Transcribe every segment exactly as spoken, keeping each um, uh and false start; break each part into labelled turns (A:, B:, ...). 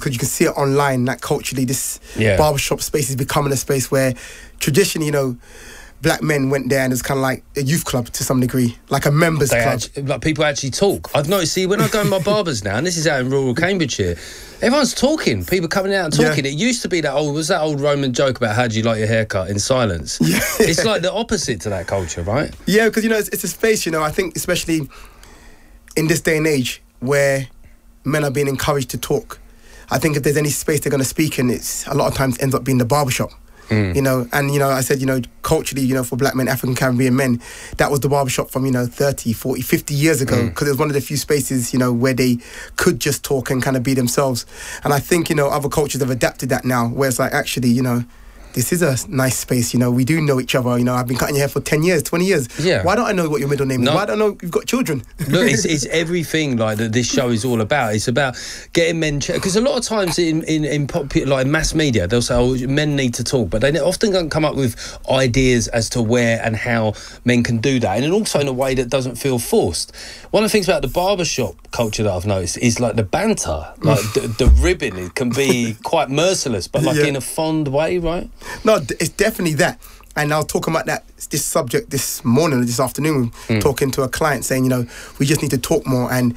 A: because you can see it online, that culturally this
B: Yeah.
A: barbershop space is becoming a space where traditionally, you know, black men went there and it's kind of like a youth club to some degree, like a members
B: They
A: club.
B: actually, like people actually talk. I've noticed. See, when I go to my barbers now, and this is out in rural Cambridgeshire, everyone's talking. People coming out and talking.
A: Yeah.
B: It used to be that old, was that old Roman joke about how do you like your haircut in silence?
A: Yeah.
B: It's like the opposite to that culture, right?
A: Yeah, because, you know, it's, it's a space, you know, I think especially in this day and age where men are being encouraged to talk, I think if there's any space they're going to speak in, it's a lot of times ends up being the barbershop. Mm. You know, and, you know, I said, you know, culturally, you know, for black men, African Caribbean men, that was the barbershop from, you know, thirty, forty, fifty years ago, because mm. it was one of the few spaces, you know, where they could just talk and kind of be themselves. And I think, you know, other cultures have adapted that now, where it's like, actually, you know, this is a nice space, you know, we do know each other, you know, I've been cutting your hair for ten years, twenty years.
B: Yeah.
A: Why don't I know what your middle name
B: no.
A: is? Why don't I know you've got children?
B: Look, it's, it's everything like that this show is all about. It's about getting men... Because a lot of times in, in, in popular, like mass media, they'll say, oh, men need to talk, but they often don't come up with ideas as to where and how men can do that, and also in a way that doesn't feel forced. One of the things about the barbershop culture that I've noticed is like the banter, like the, the ribbing, it can be quite merciless, but like
A: Yeah.
B: in a fond way, right?
A: No, it's definitely that. And I was talking about that this subject this morning or this afternoon, mm. talking to a client saying, you know, we just need to talk more. And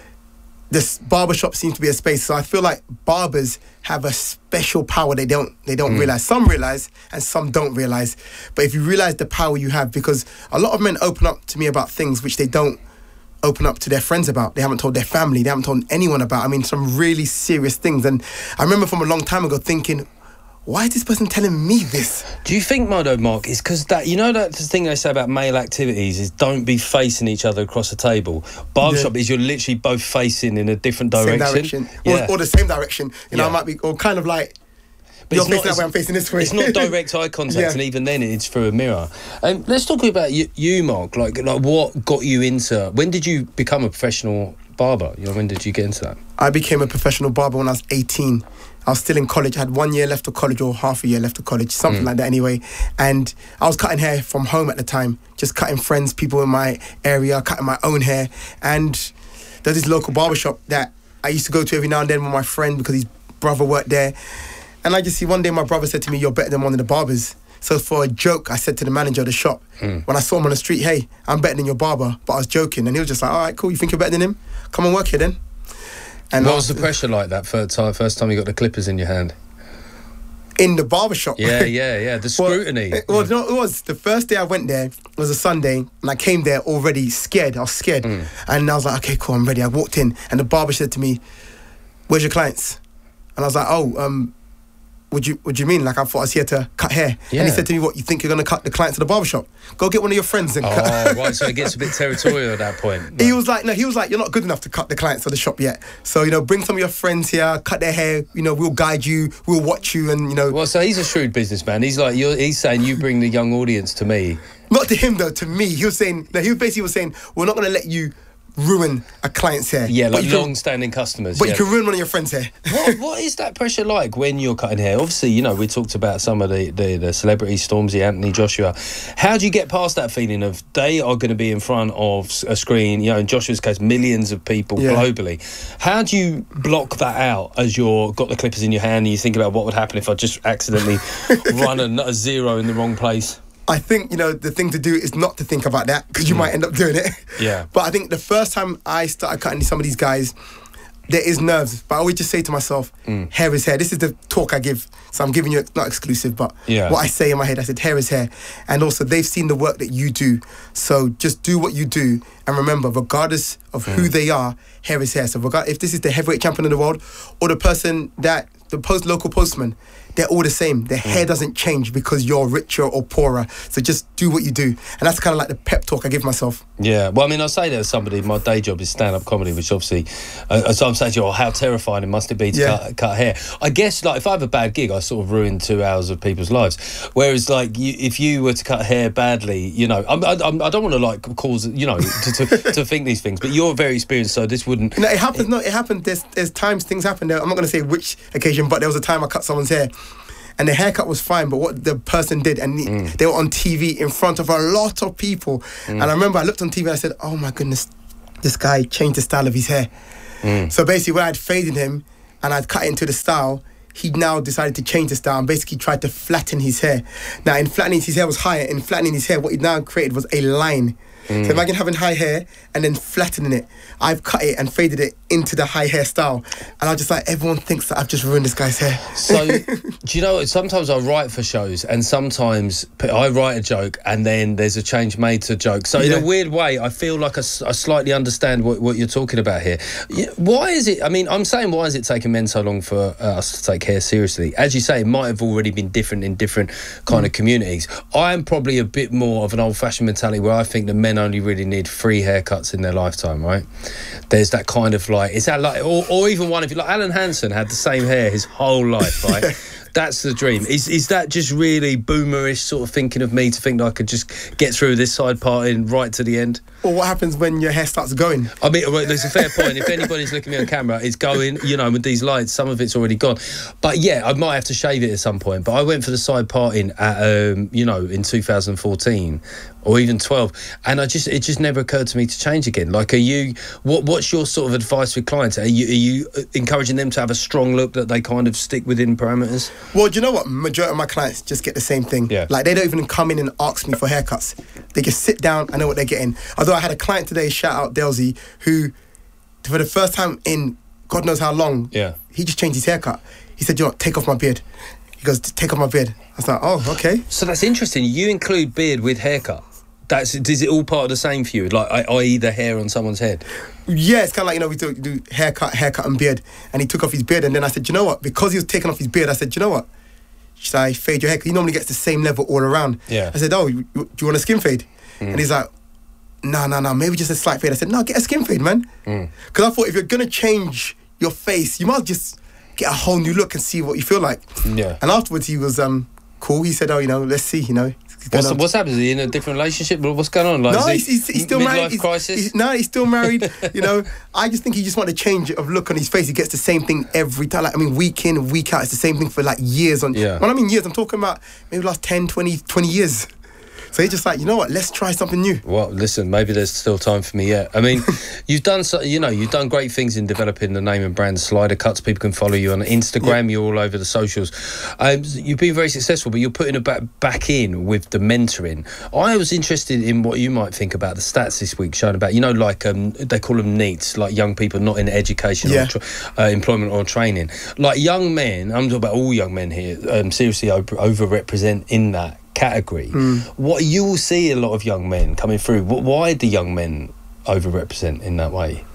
A: this barbershop seems to be a space. So I feel like barbers have a special power they don't they don't mm. realise. Some realise and some don't realise. But if you realise the power you have, because a lot of men open up to me about things which they don't open up to their friends about. They haven't told their family. They haven't told anyone about. I mean, some really serious things. And I remember from a long time ago thinking, why is this person telling me this?
B: Do you think, Modo, Mark, is because that, you know, that thing they say about male activities is don't be facing each other across the table. Barbershop yeah. is you're literally both facing in a different direction.
A: Same direction.
B: Yeah.
A: Or, or the same direction. You know,
B: yeah.
A: I might be, or kind of like,
B: but
A: you're
B: it's
A: facing
B: not,
A: that way, I'm facing this way.
B: It's not direct eye contact, yeah. and even then it's through a mirror. Um, let's talk about you, you, Mark. Like, like, what got you into... When did you become a professional barber? You know, when did you get into that?
A: I became a professional barber when I was eighteen. I was still in college. I had one year left of college or half a year left of college, something mm. like that anyway. And I was cutting hair from home at the time, just cutting friends, people in my area, cutting my own hair. And there's this local barbershop that I used to go to every now and then with my friend because his brother worked there. And I just see one day my brother said to me, you're better than one of the barbers. So for a joke, I said to the manager of the shop, mm. when I saw him on the street, hey, I'm better than your barber, but I was joking. And he was just like, all right, cool, you think you're better than him? Come and work here then. And
B: what was the pressure like that first time, first time you got the clippers in your hand?
A: In the barbershop?
B: Yeah, yeah, yeah, the scrutiny.
A: Well, well, you know, it was the first day I went there, it was a Sunday, and I came there already scared. I was scared. Mm. And I was like, okay, cool, I'm ready. I walked in, and the barber said to me, where's your clients? And I was like, oh, um... What do you, what do you mean? Like, I thought I was here to cut hair. Yeah. And he said to me, what, you think you're going to cut the clients at the barbershop? Go get one of your friends and
B: oh,
A: cut.
B: Oh, right, so it gets a bit territorial at that point. Right.
A: He was like, no, he was like, you're not good enough to cut the clients at the shop yet. So, you know, bring some of your friends here, cut their hair, you know, we'll guide you, we'll watch you and, you know.
B: Well, so he's a shrewd businessman. He's like, you're, he's saying you bring the young audience to me.
A: Not to him, though, to me. He was saying, no, he basically was saying, we're not going to let you ruin a client's hair.
B: Yeah, like long-standing customers.
A: But
B: yeah.
A: you can ruin one of your friends' hair.
B: what, what is that pressure like when you're cutting hair? Obviously, you know, we talked about some of the, the, the celebrities, Stormzy, Anthony, Joshua. How do you get past that feeling of they are going to be in front of a screen, you know, in Joshua's case, millions of people yeah. globally. How do you block that out as you're got the clippers in your hand and you think about what would happen if I just accidentally run a, a zero in the wrong place?
A: I think, you know, the thing to do is not to think about that because you mm. might end up doing it.
B: Yeah.
A: But I think the first time I started cutting some of these guys, there is nerves. But I always just say to myself, mm. hair is hair. This is the talk I give. So I'm giving you, not exclusive, but yeah. what I say in my head. I said, hair is hair. And also, they've seen the work that you do. So just do what you do. And remember, regardless of mm. who they are, hair is hair. So regard, if this is the heavyweight champion of the world or the person that, the post local postman, they're all the same. Their mm. hair doesn't change because you're richer or poorer. So just do what you do. And that's kind of like the pep talk I give myself.
B: Yeah. Well, I mean, I say that as somebody, my day job is stand-up comedy, which obviously, uh, so I'm saying to you, oh, how terrifying it must it be to yeah. cut, cut hair. I guess, like, if I have a bad gig, I sort of ruin two hours of people's lives. Whereas, like, you, if you were to cut hair badly, you know, I'm, I, I'm, I don't want to, like, cause, you know, to, to, to think these things, but you're very experienced, so this wouldn't...
A: No, it happens. It, no, it happened. There's, there's times things happen. There. I'm not going to say which occasion, but there was a time I cut someone's hair. And the haircut was fine, but what the person did, and mm. they were on T V in front of a lot of people. Mm. And I remember I looked on T V and I said, oh my goodness, this guy changed the style of his hair. Mm. So basically when I'd faded him, and I'd cut it into the style, he now decided to change the style and basically tried to flatten his hair. Now, in flattening his hair was higher. In flattening his hair, what he now created was a line. Mm. So imagine having high hair and then flattening it. I've cut it and faded it into the high hair style. And I'm just like, everyone thinks that I've just ruined this guy's hair.
B: So, do you know what? Sometimes I write for shows and sometimes I write a joke and then there's a change made to a joke. So yeah. in a weird way, I feel like I, I slightly understand what, what you're talking about here. Why is it, I mean, I'm saying why is it taking men so long for uh, us to take hair seriously? As you say, it might have already been different in different kind mm. of communities. I'm probably a bit more of an old-fashioned mentality where I think that men only really need three haircuts in their lifetime, right? There's that kind of like, is that like, or, or even one, if you like, Alan Hansen had the same hair his whole life, right? That's the dream. Is is that just really boomerish sort of thinking of me to think that I could just get through this side parting right to the end?
A: Or what happens when your hair starts going?
B: I mean, there's a fair point. If anybody's looking at me on camera, it's going, you know, with these lights, some of it's already gone. But yeah, I might have to shave it at some point. But I went for the side parting at, um, you know, in two thousand fourteen or even twelve, and I just it just never occurred to me to change again. Like, are you, what what's your sort of advice with clients? Are you, are you encouraging them to have a strong look that they kind of stick within parameters?
A: Well, do you know what? Majority of my clients just get the same thing.
B: Yeah.
A: Like, they don't even come in and ask me for haircuts. They just sit down, I know what they're getting. Although I had a client today, shout out Delzy, who for the first time in God knows how long,
B: yeah,
A: he just changed his haircut. He said, you know what, take off my beard. He goes, take off my beard. I was like, oh, okay.
B: So that's interesting. You include beard with haircut. That's, is it all part of the same for you? Like, that is the hair on someone's head?
A: Yeah, it's kind of like, you know, we do, do haircut, haircut and beard. And he took off his beard. And then I said, you know what? Because he was taking off his beard, I said, you know what? Should I fade your hair? Because he normally gets the same level all around.
B: Yeah.
A: I said, oh, you, do you want a skin fade? Mm. And he's like, no, no, no, maybe just a slight fade. I said, no, get a skin fade, man. Because mm. I thought if you're going to change your face, you might just get a whole new look and see what you feel like.
B: Yeah.
A: And afterwards, he was um cool. He said, oh, you know, let's see, you know.
B: What's, what's happened? Is he in a different relationship? What's going on? Like,
A: no, he's, he's, he's still married.
B: Midlife crisis?
A: He's, no, he's still married. You know, I just think he just wanted a change of look on his face. He gets the same thing every time. Like, I mean, week in, week out, it's the same thing for like years. On,
B: yeah.
A: When I mean years, I'm talking about maybe last ten, twenty, twenty years. So he's just like, you know what, let's try something new.
B: Well, listen, maybe there's still time for me yet. I mean, you've done, so, you know, you've done great things in developing the name and brand Slider Cuts. People can follow you on Instagram. Yeah. You're all over the socials. Um, you've been very successful, but you're putting it back, back in with the mentoring. I was interested in what you might think about the stats this week showing about, you know, like um, they call them NEETs, like young people not in education
A: yeah.
B: or tra- uh, employment or training. Like young men, I'm talking about all young men here, um, seriously over- overrepresent in that category. Mm. What you will see a lot of young men coming through. Why do young men overrepresent in that way?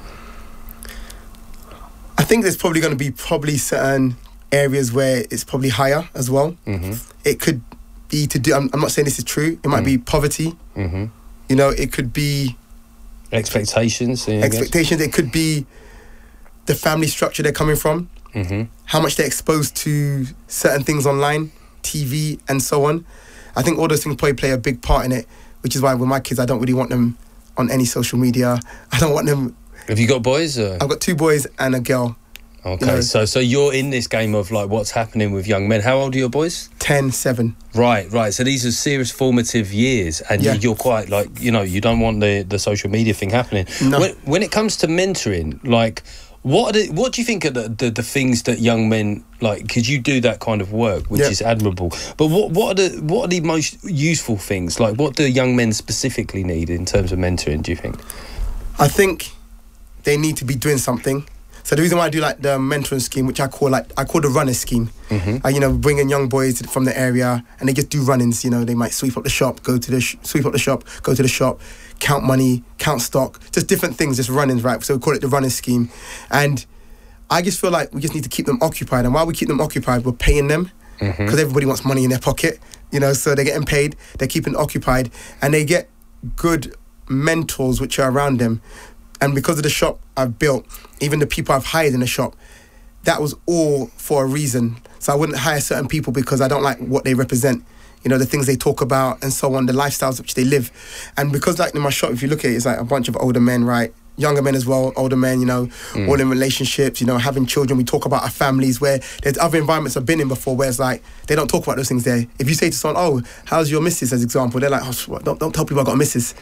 A: I think there's probably going to be probably certain areas where it's probably higher as well. Mm-hmm. It could be to do. I'm, I'm not saying this is true. It might mm. be poverty. Mm-hmm. You know, it could be
B: expectations.
A: Expectations. It could be the family structure they're coming from. Mm-hmm. How much they're exposed to certain things online, T V, and so on. I think all those things probably play a big part in it, which is why with my kids, I don't really want them on any social media. I don't want them...
B: Have you got boys? Or?
A: I've got two boys and a girl.
B: Okay, you know? so so you're in this game of like what's happening with young men. How old are your boys?
A: ten, seven.
B: Right, right. So these are serious formative years, and yeah. you're quite like, you know, you don't want the, the social media thing happening.
A: No.
B: When, when it comes to mentoring, like... What are the, what do you think are the, the, the things that young men like? Because you do that kind of work, which yeah. is admirable. But what what are the what are the most useful things? Like, what do young men specifically need in terms of mentoring? Do you think?
A: I think they need to be doing something. So the reason why I do like the mentoring scheme, which I call like I call the runner scheme, mm-hmm. I, you know, bring in young boys from the area and they just do run-ins. You know, they might sweep up the shop, go to the sh- sweep up the shop, go to the shop, count money, count stock, just different things, just run-ins, right? So we call it the running scheme. And I just feel like we just need to keep them occupied. And while we keep them occupied, we're paying them because mm-hmm. everybody wants money in their pocket, you know, so they're getting paid, they're keeping occupied, and they get good mentors which are around them. And because of the shop I've built, even the people I've hired in the shop, that was all for a reason. So I wouldn't hire certain people because I don't like what they represent. You know, the things they talk about and so on, the lifestyles which they live. And because like in my shop, if you look at it, it's like a bunch of older men, right? Younger men as well, older men, you know, mm. all in relationships, you know, having children. We talk about our families where there's other environments I've been in before where it's like, they don't talk about those things there. If you say to someone, oh, how's your missus as example? They're like, oh, don't, don't tell people I got a missus.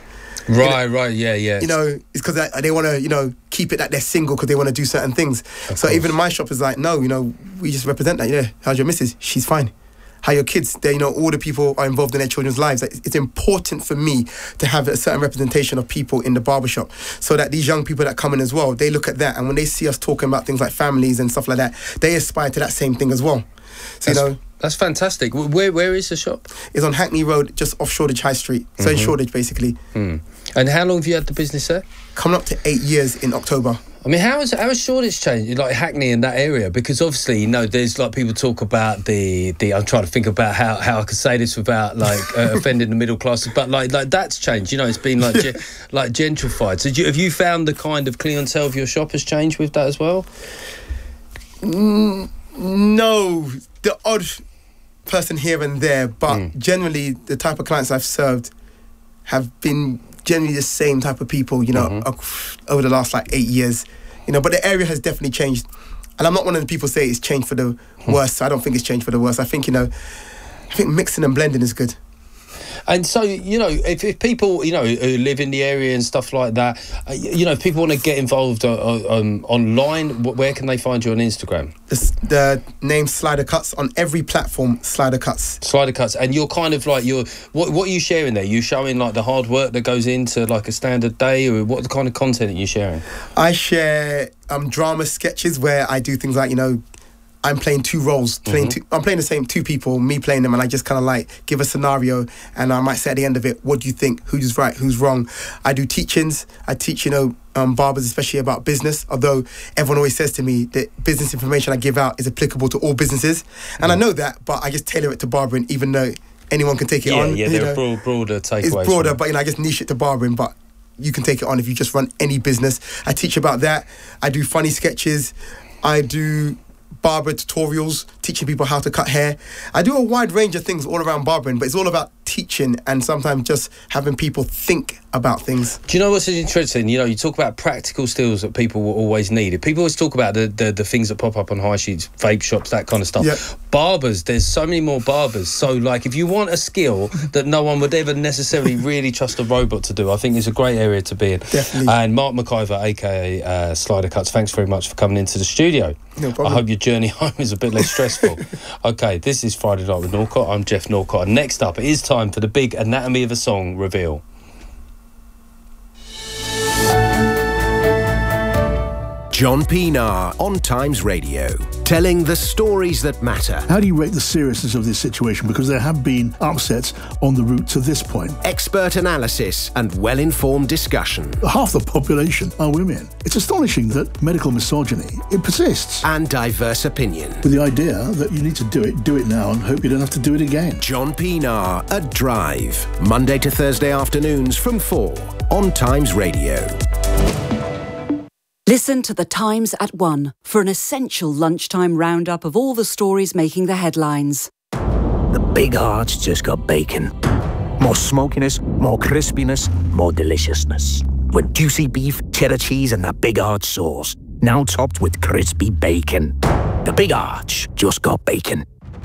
B: Right,
A: you know,
B: right, yeah, yeah.
A: You know, it's because they, they want to, you know, keep it that they're single because they want to do certain things.
B: Of
A: so
B: course.
A: even my shop is like, no, you know, we just represent that. Yeah, how's your missus? She's fine. How your kids? They, you know, all the people are involved in their children's lives. Like, it's important for me to have a certain representation of people in the barbershop, so that these young people that come in as well, they look at that, and when they see us talking about things like families and stuff like that, they aspire to that same thing as well. So
B: that's,
A: you know,
B: that's fantastic. Where where is the shop?
A: It's on Hackney Road, just off Shoreditch High Street. So
B: Mm-hmm.
A: in Shoreditch, basically.
B: Mm. And how long have you had the business there?
A: Coming up to eight years in October.
B: I mean, how has how has Shoreditch changed, like Hackney in that area? Because obviously, you know, there's like people talk about the the. I'm trying to think about how, how I could say this without like uh, offending the middle classes, but like like that's changed. You know, it's been like ge- like gentrified. So do you, have you found the kind of clientele of your shop has changed with that as well?
A: Mm, no, the odd person here and there, but
B: Mm.
A: generally the type of clients I've served have been generally the same type of people, you know,
B: Mhm.
A: ac- over the last like eight years, you know, but the area has definitely changed. And I'm not one of the people say it's changed for the worse. I don't think it's changed for the worse. I think, you know, I think mixing and blending is good.
B: And so, you know, if, if people, you know, who live in the area and stuff like that, uh, you know, if people want to get involved uh, um, online, wh- where can they find you on Instagram?
A: The, the name Slider Cuts on every platform, Slider Cuts.
B: Slider Cuts. And you're kind of like, you're, what, what are you sharing there? You showing like the hard work that goes into like a standard day, or what the kind of content that you're sharing?
A: I share um, drama sketches where I do things like, you know, I'm playing two roles. Playing
B: Mhm.
A: two, I'm playing the same two people, me playing them, and I just kind of like give a scenario, and I might say at the end of it, what do you think? Who's right? Who's wrong? I do teachings. I teach, you know, um, barbers, especially about business, although everyone always says to me that business information I give out is applicable to all businesses. And
B: Mm.
A: I know that, but I just tailor it to barbering, even though anyone can take it
B: Yeah,
A: on.
B: yeah,
A: you
B: they're
A: know.
B: a broad, broader takeaways.
A: It's
B: from
A: broader,
B: it.
A: but you know, I just niche it to barbering, but you can take it on if you just run any business. I teach about that. I do funny sketches. I do barber tutorials, teaching people how to cut hair. I do a wide range of things all around barbering, but it's all about teaching and sometimes just having people think about things.
B: Do you know what's interesting? You know, you talk about practical skills that people will always need. People always talk about the, the, the things that pop up on high streets, vape shops, that kind of stuff.
A: Yep.
B: Barbers, there's so many more barbers. So, like, if you want a skill that no one would ever necessarily really trust a robot to do, I think it's a great area to be in.
A: Definitely.
B: And Mark McIver, a k a. Uh, Slider Cuts, thanks very much for coming into the studio.
A: No problem.
B: I hope your journey home is a bit less stressful. Okay, this is Friday Night with Norcott. I'm Jeff Norcott. And next up, it is time for the big Anatomy of a Song reveal.
C: John Pienaar on Times Radio, telling the stories that matter.
D: How do you rate the seriousness of this situation? Because there have been upsets on the route to this point.
C: Expert analysis and well-informed discussion.
D: Half the population are women. It's astonishing that medical misogyny, it persists.
C: And diverse opinion.
D: With the idea that you need to do it, do it now and hope you don't have to do it again.
C: John Pienaar at Drive, Monday to Thursday afternoons from four on Times Radio.
E: Listen to The Times at one for an essential lunchtime roundup of all the stories making the headlines.
F: The Big Arch just got bacon. More smokiness, more crispiness, more deliciousness. With juicy beef, cheddar cheese and that Big Arch sauce. Now topped with crispy bacon. The Big Arch just got bacon.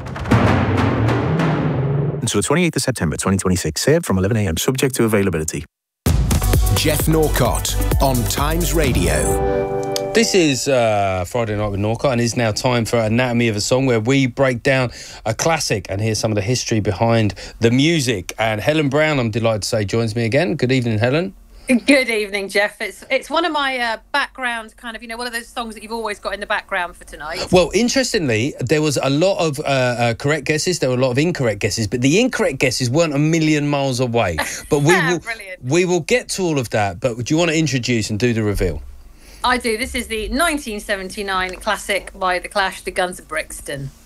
G: Until the twenty-eighth of September twenty twenty-six. Served from eleven a m, subject to availability.
C: Jeff Norcott on Times Radio.
B: This is uh, Friday Night with Norcott, and it's now time for Anatomy of a Song, where we break down a classic and hear some of the history behind the music. And Helen Brown, I'm delighted to say, joins me again. Good evening, Helen.
H: Good evening, Jeff. It's it's one of my uh, background kind of, you know, one of those songs that you've always got in the background for tonight.
B: Well, interestingly, there was a lot of uh, uh, correct guesses. There were a lot of incorrect guesses, but the incorrect guesses weren't a million miles away. But we will,
H: Brilliant.
B: we will get to all of that. But do you want to introduce and do the reveal?
H: I do. This is the nineteen seventy-nine classic by The Clash, The Guns of Brixton.